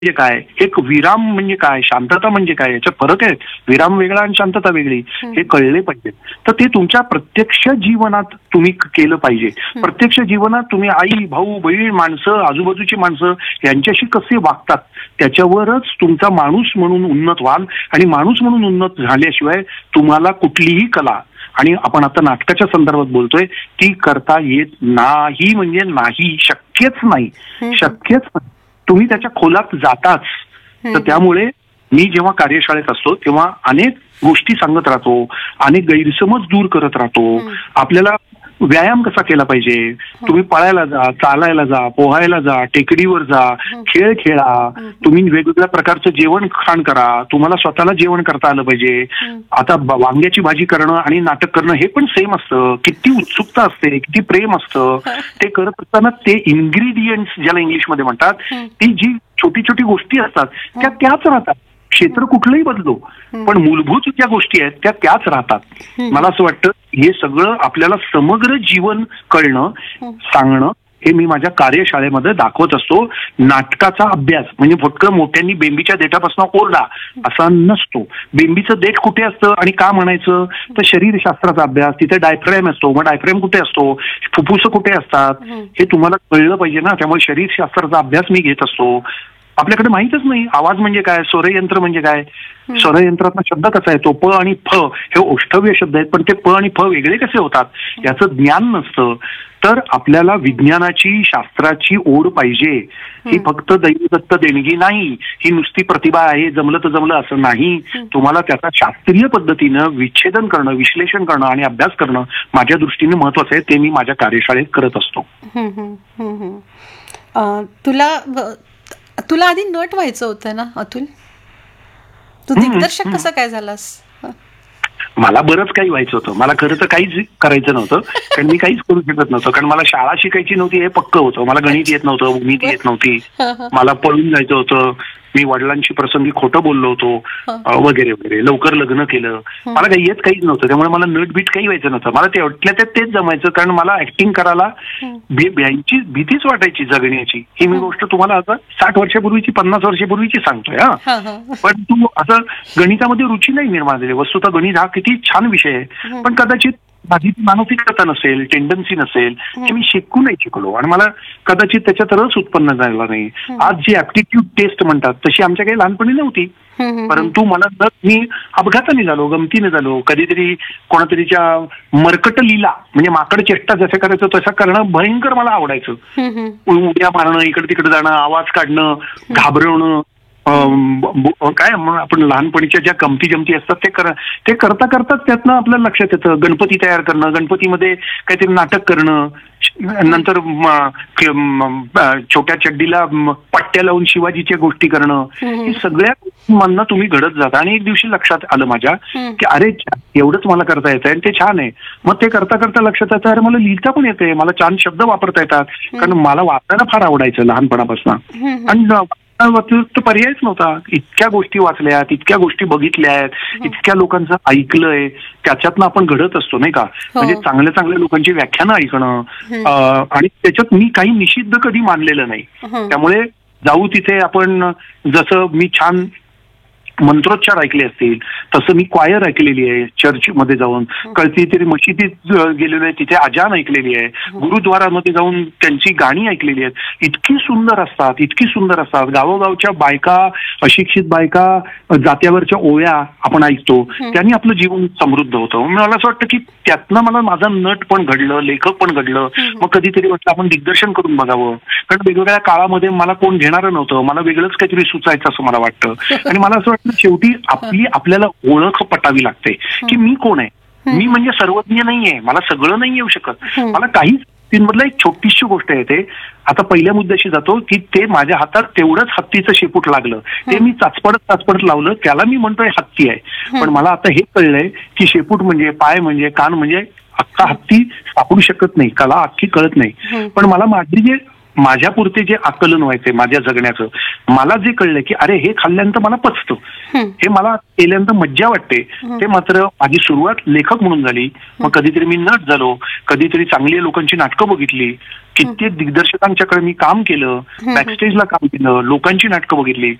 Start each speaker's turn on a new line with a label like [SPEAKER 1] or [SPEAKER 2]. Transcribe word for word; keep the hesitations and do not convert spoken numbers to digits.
[SPEAKER 1] म्हणजे काय, एक विराम म्हणजे काय, शांतता म्हणजे काय, याच्यात फरक आहे. विराम वेगळा आणि शांतता वेगळी, हे कळले पाहिजे. तर ते तुमच्या प्रत्यक्ष जीवनात तुम्ही केलं पाहिजे. प्रत्यक्ष जीवनात तुम्ही आई, भाऊ, बहीण, माणसं, आजूबाजूची माणसं यांच्याशी कसे वागतात त्याच्यावरच तुमचा माणूस म्हणून उन्नत व्हाल. आणि माणूस म्हणून उन्नत झाल्याशिवाय तुम्हाला कुठलीही कला, आणि आपण आता नाटकाच्या संदर्भात बोलतोय, ती करता येत नाही. म्हणजे नाही, शक्यच नाही, शक्यच नाही. तुम्ही त्याच्या खोलात जाताच. तर त्यामुळे मी जेव्हा कार्यशाळेत असतो तेव्हा अनेक गोष्टी सांगत राहतो, अनेक गैरसमज दूर करत राहतो. आपल्याला व्यायाम कसा केला पाहिजे, तुम्ही पळायला जा, चालायला जा, पोहायला जा, टेकडीवर जा, खेळ खेळा, तुम्ही वेगवेगळ्या प्रकारचं जेवण खाण करा, तुम्हाला स्वतःला जेवण करता आलं पाहिजे. आता वांग्याची भाजी करणं आणि नाटक करणं हे पण सेम असतं. किती उत्सुकता असते, किती प्रेम असतं. ते करत असताना ते इन्ग्रेडियंट्स ज्याला इंग्लिशमध्ये म्हणतात, ती जी छोटी छोटी गोष्टी असतात त्या त्याच राहतात. क्षेत्र कुठलंही बदलो, पण मूलभूत ज्या गोष्टी आहेत त्या त्याच राहतात. मला असं वाटतं हे सगळं आपल्याला समग्र जीवन कळणं, सांगणं, हे मी माझ्या कार्यशाळेमध्ये दाखवत असतो. नाटकाचा अभ्यास म्हणजे फक्त मोठ्यांनी बेंबीच्या देठापासून ओरडा असा नसतो. बेंबीचं देठ कुठे असतं आणि का म्हणायचं, तर शरीरशास्त्राचा अभ्यास, तिथे डायफ्रॅम असतो. मग डायफ्रॅम कुठे असतो, फुफ्फुस कुठे असतात, हे तुम्हाला कळलं पाहिजे ना. त्यामुळे शरीरशास्त्राचा अभ्यास मी घेत असतो. आपल्याकडे माहितच नाही आवाज म्हणजे काय, स्वरयंत्र म्हणजे काय, स्वरयंत्रातला शब्द कसा आहे तो, प आणि फ हे ओष्ठव्य शब्द आहेत, पण ते प आणि फ वेगळे कसे होतात याचं ज्ञान नसतं. तर आपल्याला विज्ञानाची, शास्त्राची ओढ पाहिजे. ही फक्त दैवदत्त देणगी नाही, ही नुसती प्रतिभा आहे, जमलं तर जमलं असं नाही. तुम्हाला त्याचा शास्त्रीय पद्धतीनं विच्छेदन करणं, विश्लेषण करणं आणि अभ्यास करणं माझ्या दृष्टीने महत्वाचं आहे. ते मी माझ्या कार्यशाळेत करत असतो.
[SPEAKER 2] तुला तुला आधी नट व्हायचं होतं ना अतुल, तू दिग्दर्शक कसं काय झालास?
[SPEAKER 1] मला बरंच काही व्हायचं होतं. मला खरं तर काहीच करायचं नव्हतं, कारण मी काहीच करू शकत नव्हतं. कारण मला शाळा शिकायची नव्हती हे पक्क होतं. मला गणित येत नव्हतं, भूमिती येत नव्हती, मला पळून जायचं होतं, मी वडिलांशी प्रसंगी खोटं बोललो होतो वगैरे वगैरे. लवकर लग्न केलं, मला काही येत काहीच नव्हतं. त्यामुळे मला नटबीट काही व्हायचं नव्हतं. मला ते वाटल्या त्यात तेच जमायचं, कारण मला ऍक्टिंग करायला भ्यायची, भीतीच वाटायची जगण्याची. ही मी गोष्ट तुम्हाला आता साठ वर्षापूर्वीची, पन्नास वर्षापूर्वीची सांगतोय. हा, पण तू असं गणितामध्ये रुची नाही निर्माण झाली. वस्तुतः गणित हा किती छान विषय आहे, पण कदाचित माझी मानसिकता नसेल, टेंडन्सी नसेल, की मी शिकू नाही शिकलो आणि मला कदाचित त्याच्यात रस उत्पन्न झाला नाही. आज जी ऍप्टिट्यूड टेस्ट म्हणतात तशी आमच्या काही लहानपणी नव्हती. परंतु मला मी अपघाताने झालो, गमतीने झालो, कधीतरी कोणातरीच्या मरकट लीला म्हणजे माकड चेष्टा जसं करायचं तसं करणं भयंकर मला आवडायचं. उड्या मारणं, इकडे तिकडे जाणं, आवाज काढणं, घाबरवणं, काय आपण लहानपणीच्या ज्या गमती जमती असतात ते कर ते करता करताच त्यातनं आपल्याला लक्षात येतं. गणपती तयार करणं, गणपतीमध्ये काहीतरी नाटक करणं, नंतर छोट्या चड्डीला पट्ट्या लावून शिवाजीच्या गोष्टी करणं, ही सगळ्या मधनं तुम्ही घडत जाता. आणि एक दिवशी लक्षात आलं माझ्या की अरे एवढंच मला करता येतं आणि ते छान आहे. मग ते करता करता लक्षात येतं अरे मला लिहिता पण येते, मला छान शब्द वापरता येतात, कारण मला वाचायला फार आवडायचं लहानपणापासून. आणि पर्यायच नव्हता. इतक्या गोष्टी वाचल्यात, इतक्या गोष्टी बघितल्या आहेत, इतक्या लोकांचं ऐकलंय, त्याच्यातनं आपण घडत असतो नाही का. म्हणजे चांगल्या चांगल्या लोकांची व्याख्यानं ऐकणं, आणि त्याच्यात मी काही निषिद्ध कधी मानलेलं नाही. त्यामुळे जाऊ तिथे आपण, जसं मी छान मंत्रोच्चार ऐकले असतील तसं मी क्वायर ऐकलेली आहे चर्च मध्ये जाऊन, कळती तरी मशिदीत गेलेलो आहे तिथे अजान ऐकलेली आहे, गुरुद्वारामध्ये जाऊन त्यांची गाणी ऐकलेली आहेत. इतकी सुंदर असतात, इतकी सुंदर असतात. गावोगावच्या बायका, अशिक्षित बायका, जात्यावरच्या ओव्या आपण ऐकतो, त्यांनी आपलं जीवन समृद्ध होतं. मला असं वाटतं की त्यातनं मला माझा नट पण घडलं, लेखक पण घडलं. मग कधीतरी वाटलं आपण दिग्दर्शन करून बघावं, कारण वेगवेगळ्या काळामध्ये मला कोण घेणारं नव्हतं, मला वेगळंच काहीतरी सुचायचं असं मला वाटतं. आणि मला असं वाटतं शेवटी आपली आपल्याला ओळख पटावी लागते की मी कोण आहे. मी म्हणजे सर्वज्ञ नाहीये, मला सगळं नाही येऊ शकत, मला काही तीनमधलं एक छोटीशी गोष्ट आहे. ते आता पहिल्या मुद्द्याशी जातो की ते माझ्या हातात तेवढंच हत्तीचं शेपूट लागलं, ते मी चाचपडत चाचपडत लावलं, त्याला मी म्हणतोय हत्ती आहे. पण मला आता हे कळलंय की शेपूट म्हणजे, पाय म्हणजे, कान म्हणजे अख्खा हत्ती सापडू शकत नाही, कला अख्खी कळत नाही. पण मला माझी जे माझ्या पुरते जे आकलन व्हायचंय माझ्या जगण्याचं, मला जे कळलंय की अरे हे खाल्ल्यानंतर मला पचतं, हे मला केल्यानंतर मज्जा वाटते, ते मात्र माझी सुरुवात लेखक म्हणून झाली. मग कधीतरी मी नट झालो, कधीतरी चांगली लोकांची नाटकं बघितली, कित्येक दिग्दर्शकांच्याकडे मी काम केलं, बॅकस्टेजला काम केलं, लोकांची नाटकं बघितली.